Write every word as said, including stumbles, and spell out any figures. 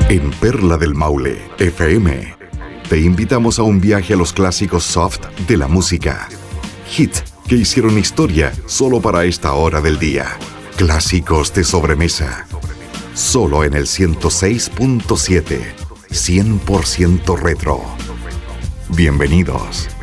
En Perla del Maule, F M, te invitamos a un viaje a los clásicos soft de la música. Hit que hicieron historia solo para esta hora del día. Clásicos de sobremesa. Solo en el ciento seis punto siete. cien por ciento retro. Bienvenidos.